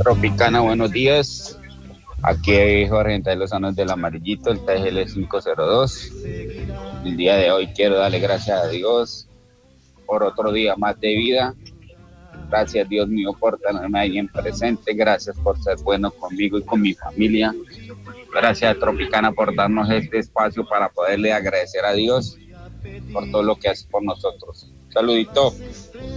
Tropicana, buenos días. Aquí Jorge de los Sanos del Amarillito, el TGL 502. El día de hoy quiero darle gracias a Dios por otro día más de vida. Gracias, Dios mío, por tenerme ahí en presente. Gracias por ser bueno conmigo y con mi familia. Gracias, Tropicana, por darnos este espacio para poderle agradecer a Dios por todo lo que hace por nosotros. Saludito.